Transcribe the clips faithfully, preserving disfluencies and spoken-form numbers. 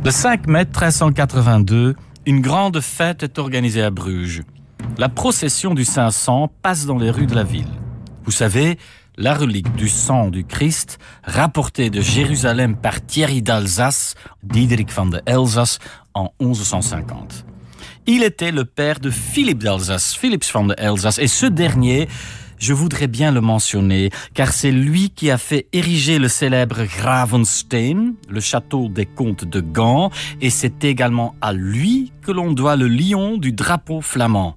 Le cinq mai treize cent quatre-vingt-deux, une grande fête est organisée à Bruges. La procession du cinq cents passe dans les rues de la ville. Vous savez, la relique du sang du Christ, rapportée de Jérusalem par Thierry d'Alsace, Diederik van de Elzas, en onze cent cinquante. Il était le père de Philippe d'Alsace, Philips van de Elzas, et ce dernier, je voudrais bien le mentionner, car c'est lui qui a fait ériger le célèbre Gravenstein, le château des comtes de Gand, et c'est également à lui que l'on doit le lion du drapeau flamand.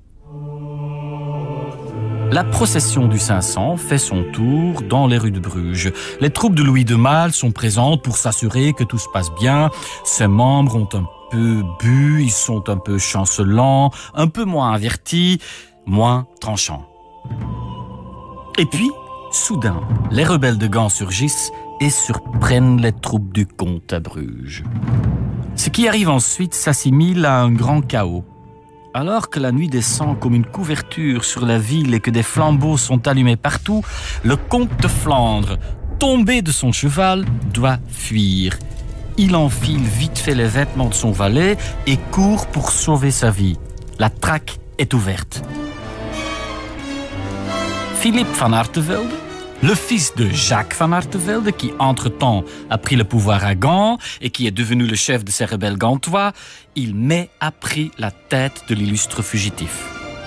La procession du cinq cents fait son tour dans les rues de Bruges. Les troupes de Louis de Male sont présentes pour s'assurer que tout se passe bien. Ses membres ont un peu bu, ils sont un peu chancelants, un peu moins avertis, moins tranchants. Et puis, soudain, les rebelles de Gand surgissent et surprennent les troupes du comte à Bruges. Ce qui arrive ensuite s'assimile à un grand chaos. Alors que la nuit descend comme une couverture sur la ville et que des flambeaux sont allumés partout, le comte de Flandre, tombé de son cheval, doit fuir. Il enfile vite fait les vêtements de son valet et court pour sauver sa vie. La traque est ouverte. Philippe van Artevelde, le fils de Jacques van Artevelde, qui entre-temps a pris le pouvoir à Gand et qui est devenu le chef de ces rebelles gantois, il met à prix la tête de l'illustre fugitif.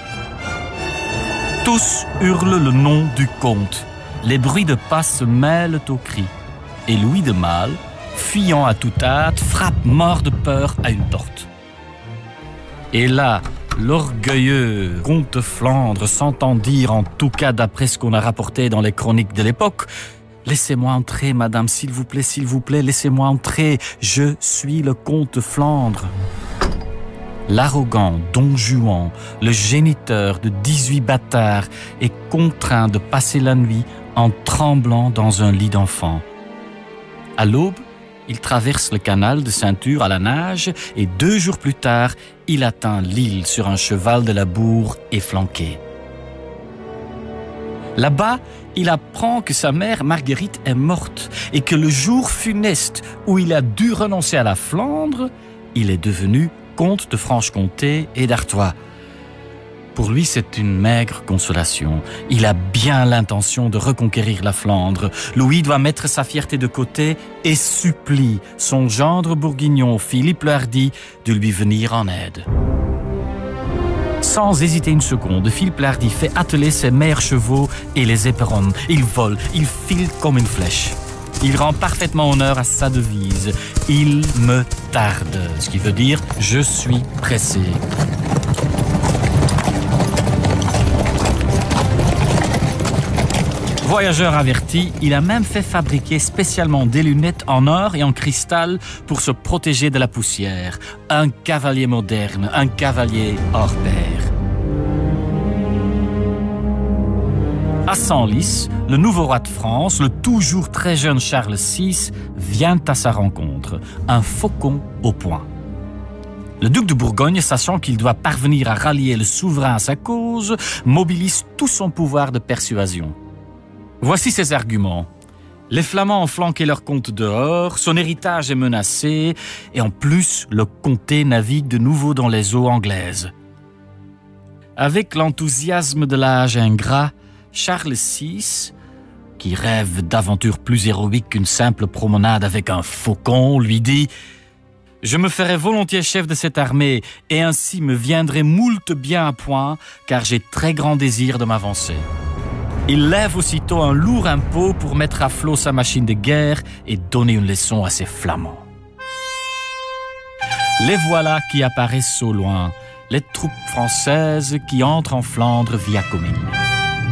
Tous hurlent le nom du comte. Les bruits de pas se mêlent aux cris. Et Louis de Male, fuyant à toute hâte, frappe mort de peur à une porte. Et là, l'orgueilleux comte de Flandre s'entend dire, en tout cas d'après ce qu'on a rapporté dans les chroniques de l'époque, « Laissez-moi entrer, madame, s'il vous plaît, s'il vous plaît, laissez-moi entrer, je suis le comte de Flandre. » L'arrogant Don Juan, le géniteur de dix-huit bâtards, est contraint de passer la nuit en tremblant dans un lit d'enfant. À l'aube, il traverse le canal de ceinture à la nage et deux jours plus tard, il atteint l'île sur un cheval de labour efflanqué. Là-bas, il apprend que sa mère Marguerite est morte et que le jour funeste où il a dû renoncer à la Flandre, il est devenu comte de Franche-Comté et d'Artois. Pour lui, c'est une maigre consolation. Il a bien l'intention de reconquérir la Flandre. Louis doit mettre sa fierté de côté et supplie son gendre bourguignon, Philippe le Hardi, de lui venir en aide. Sans hésiter une seconde, Philippe le Hardi fait atteler ses meilleurs chevaux et les éperonne. Il vole, il file comme une flèche. Il rend parfaitement honneur à sa devise. Il me tarde, ce qui veut dire « je suis pressé ». Voyageur averti, il a même fait fabriquer spécialement des lunettes en or et en cristal pour se protéger de la poussière. Un cavalier moderne, un cavalier hors pair. À Senlis, le nouveau roi de France, le toujours très jeune Charles six, vient à sa rencontre, un faucon au poing. Le duc de Bourgogne, sachant qu'il doit parvenir à rallier le souverain à sa cause, mobilise tout son pouvoir de persuasion. Voici ses arguments. Les Flamands ont flanqué leur comte dehors, son héritage est menacé, et en plus, le comté navigue de nouveau dans les eaux anglaises. Avec l'enthousiasme de l'âge ingrat, Charles six, qui rêve d'aventures plus héroïques qu'une simple promenade avec un faucon, lui dit « Je me ferai volontiers chef de cette armée, et ainsi me viendrai moult bien à point, car j'ai très grand désir de m'avancer. » Il lève aussitôt un lourd impôt pour mettre à flot sa machine de guerre et donner une leçon à ses Flamands. Les voilà qui apparaissent au loin, les troupes françaises qui entrent en Flandre via Comines.